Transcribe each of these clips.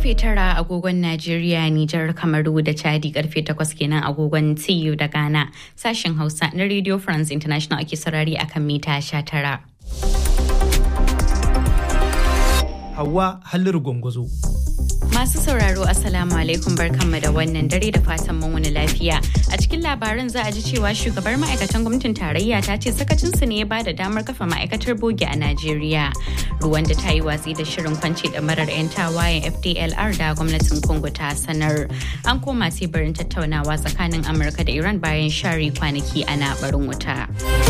karfe 9 agogon Najeriya, Nijar, Kamaru da Chadi, karfe 8 kenan agogon TU da Ghana. Sashen Hausa na Radio France International ake saurari akan mita 19. Hauwa Halliru Gwangwazo. Masu sauraro Assalamu alaikum, barkanmu da wannan dare da fatan mun wani lafiya. A cikin labaran za a ji cewa shugabar ma'aikatan gwamnatin tarayya ta ce sakacinsu ne ya bada damar kafa ma'aikatar bogi a Najeriya. Ruwan da ta yi watsi da shirin kwance da marar 'yan tawayen FDLR da gwamnatin Congo ta sanar. An koma teburin tattaunawa tsakanin Amurka da Iran bayan share kwanaki ana barin wuta.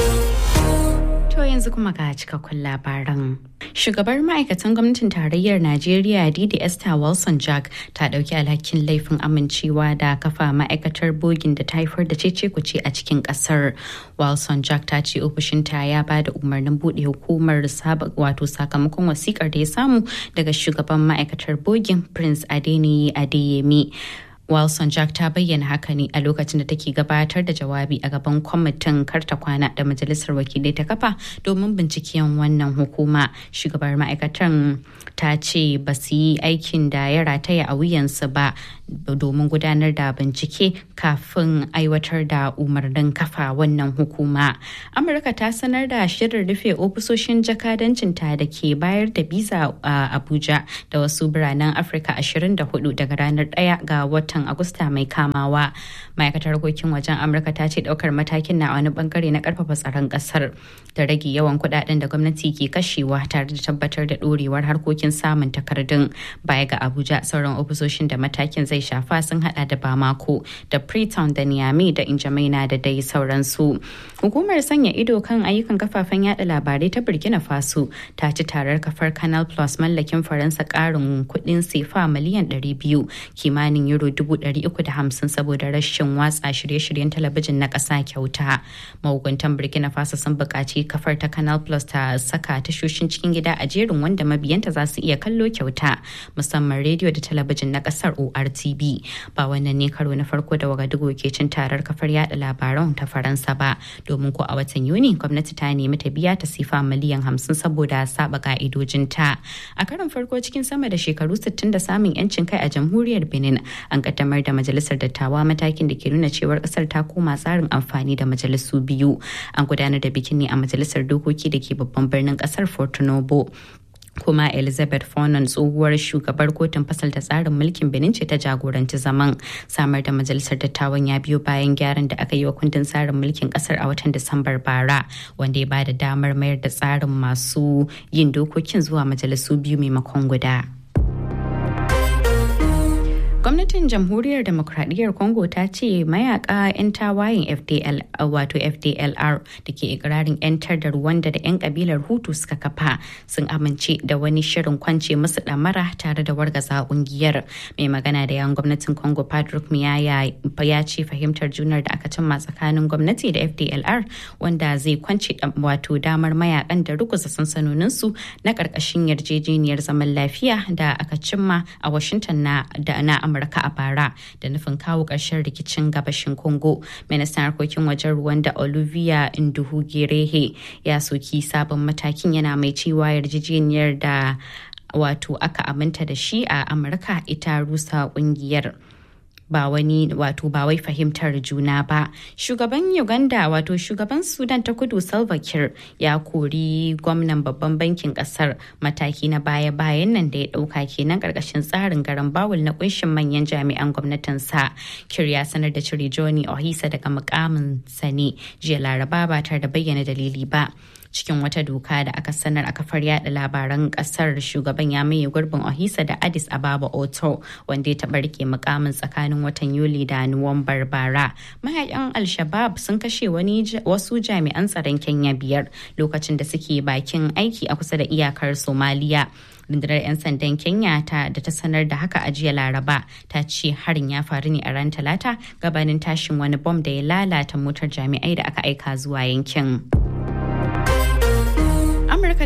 To yanzu kuma ga cikakkun labaran. Shugabar ma'aikatan gwamnatin tarayyar Najeriya Didi Esther Wilson Jack ta dauki alhakin laifin amincewa da kafa ma'aikatar bogin da ta haifar da cece-kuce a cikin kasar. Wilson Jack ta ce ofishinta ya ba da umarnin bude hukumar sakamakon wasikar da ya samu daga shugaban ma'aikatar bogin Prince Adeniyi Adeyemi. Wilson Jack ta bayyana haka ne a lokacin da take gabatar da jawabi a gaban kwamitin karta kwana da majalisar wakilai ta kafa domin binciken wannan hukuma. Shugabar ma'aikatan ta ce ba su yi aikin da ya rataya a wuyansu ba domin gudanar da bincike kafin aiwatar da umarnin kafa wannan hukuma. Amurka ta sanar da shirin rufe ofisoshin jakadancinta da ke bayar da biza a Abuja da wasu biranen Afirka 24 daga ranar 1 ga watan Agusta mai kamawa. Ma'aikatar harkokin wajen Amurka ta ce daukar matakin na wani bangare na karfafa tsaron kasar da rage yawan kudaden da gwamnati ke kashewa tare da tabbatar da dorewar harkokin samun takardun. Baya ga Abuja, sauran ofisoshin da matakin zai shafa sun hada da Bamako da Freetown da Niamey da N'Djamena da dai sauransu. Hukumar sanya ido kan ayyukan kafafen yada labarai ta Burkina Faso ta ci tarar kafar Canal Plus mallakin Faransa karin kudin sefa miliyan 200 kimanin euro 350 saboda rashin watsa shirye-shiryen talabijin na ƙasa kyauta. Mahukuntan Burkina Faso sun buƙaci kafar ta Canal Plus ta saka tashoshin cikin gida a jerin wanda mabiyanta za su iya kallo kyauta, musamman rediyo da talabijin na ƙasar ORTB. Ba wannan ne karo na farko da Wagadugu ke cin tarar kafar yada labaran ta Faransa ba, domin ko a watan Yuni gwamnati ta nemi ta biya ta sifa miliyan 50 saboda saba ka'idojinta. A karon farko cikin sama da shekaru 60 da samun 'yancin kai a jamhuriyar Benin, an kaddamar da majalisar dattawa, matakin da ke nuna cewar kasar ta koma tsarin amfani da majalisu biyu. An gudanar da bikin ne a majalisar dokoki da ke babban birnin kasar Porto-Novo. Kuma Elizabeth Fonon, tsohuwar shugabar kotun fasalta tsarin mulkin Benin, ce ta jagoranci zaman. Samar da majalisar dattawan ya biyo bayan gyaran da aka yi wa kundin tsarin mulkin kasar a watan Disambar bara, wanda ya ba da damar mayar da tsarin masu yin dokokin zuwa majalisu biyu maimakon guda. Gwamnatin Jamhuriyar Demokradiyyar Congo ta ce mayaka 'yan tawayen FDLR da ke ikirarin 'yantar da Rwanda da 'yan kabilar Hutu suka kafa sun amince da wani shirin kwance musu damara tare da wargaza kungiyar. Mai magana da yawan gwamnatin Congo Patrick Muyaya ya ce fahimtar junar da aka cimma tsakanin gwamnati da FDLR wanda zai kwance damar mayakan da ruguza sansanoninsu na karkashin yarjejeniyar zaman lafiya da aka cimma a Washington na Amurka a bara da nufin kawo ƙarshen rikicin gabashin Congo. Ministan harkokin wajen Rwanda Olivier Nduhungirehe ya soki sabon matakin, yana mai cewa yarjejeniyar da aka aminta da shi a Amurka ita rusa kungiyar. Ba wai fahimtar juna ba. Shugaban Uganda shugaban Sudan ta Kudu Salva Kiir ya kori gwamnan babban bankin kasar, mataki na baya-bayan nan da ya dauka kenan karkashin tsarin garan bawul na kunshin manyan jami'an gwamnatin sa. Kiir ya sanar da cire Johnny Ohisa daga mukamin sani jiya Laraba ba tare da bayyana dalili ba. Cikin wata doka da aka sanar a kafar yada labaran kasar, shugaban ya maye gurbin Ohisa da Addis Ababa Oto, wanda ya taɓa rike mukamin tsakanin watan Yuli da Nuwambar bara. Mayakan Al-Shabaab sun kashe wasu jami'an tsaron Kenya 5 lokacin da suke bakin aiki a kusa da iyakar Somaliya. Rundunar 'yan sandan Kenya da ta sanar da haka a jiya Laraba ta ce harin ya faru ne a ran Talata gabanin tashin wani bom da ya lalata motar jami'ai da aka aika zuwa yankin. Amurka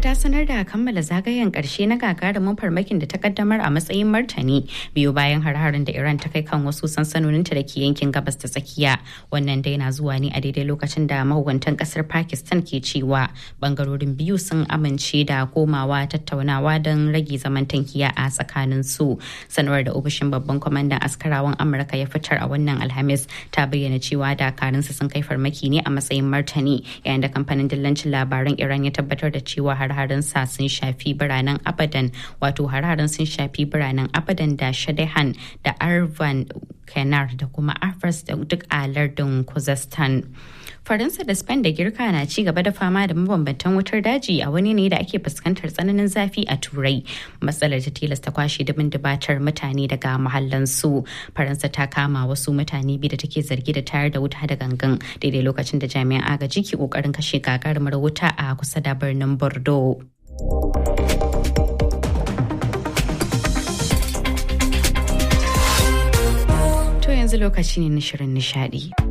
ta sanar da kammala zagayen karshe na gagarumin farmakin da ta kaddamar a matsayin martani biyu bayan har-harin da Iran ta kai kan wasu sansanoninta da ke yankin gabas ta tsakiya. Wannan dai na zuwa ne a daidai lokacin da mahukuntan kasar Pakistan ke cewa bangarorin biyu sun amince da komawa tattaunawa don rage zaman tankiya a tsakanin su. Sanarwar da ofishin babban kwamandan askarawan Amurka ya fitar a wannan Alhamis ta bayyana cewa dakarunsu sun kai farmaki ne a matsayin martani, yayin da kamfanin dillancin labaran Iran ya tabbatar da cewa har-harin sa sun shafi biranen Abadan, wato har-harin sun shafi biranen Abadan da Shadahan da Arvan Kenar da kuma Afras da duk a lardin Khuzestan. Faransa da Spain da Girka na ci gaba da fama da mabambantan wutar daji a wani ne da ake fuskantar tsananin zafi a Turai. Matsalar ta tilasta kwashe dubin dubatar mutane daga mahallansu. Faransa ta kama wasu mutane biyu da take zargi da tayar da wuta da gangan daidai lokacin da jami'an agaji ke kokarin kashe gagarumar wuta a kusa da birnin Bordeaux. To yanzu lokaci ne na shirin nishadi.